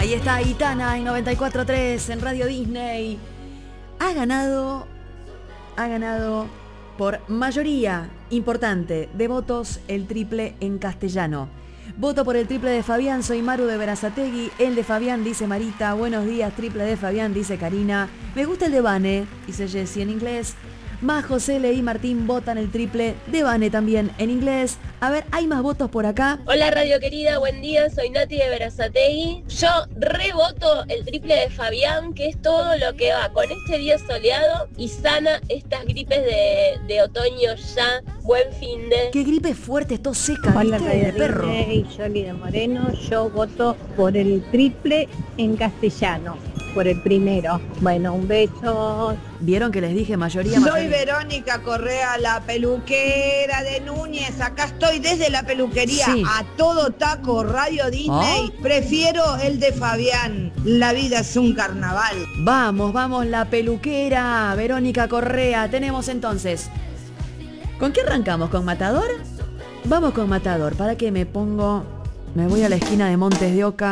Ahí está Aitana en 94.3 en Radio Disney. Ha ganado por mayoría importante de votos el triple en castellano. Voto por el triple de Fabián, soy Maru de Berazategui. El de Fabián, dice Marita. Buenos días, triple de Fabián, dice Karina. Me gusta el de Vane, dice Jessie en inglés. Majo, Cele y Martín votan el triple de Vane también en inglés. A ver, hay más votos por acá. Hola Radio querida, buen día, soy Nati de Berazategui. Yo revoto el triple de Fabián, que es todo lo que va con este día soleado y sana estas gripes de otoño ya. Buen fin de... Qué gripe fuerte, tos seca, Hola ¿viste? De Radio perro. Disney, Yoli de Moreno. Yo voto por el triple en castellano, por el primero. Bueno, un beso. ¿Vieron que les dije mayoría? Soy mayoría? Verónica Correa, la peluquera de Núñez. Acá estoy desde la peluquería. Sí. A todo taco, Radio Disney. Prefiero el de Fabián. La vida es un carnaval. Vamos, la peluquera, Verónica Correa. Tenemos entonces... ¿Con qué arrancamos? ¿Con Matador? Vamos con Matador. ¿Para qué me pongo? Me voy a la esquina de Montes de Oca.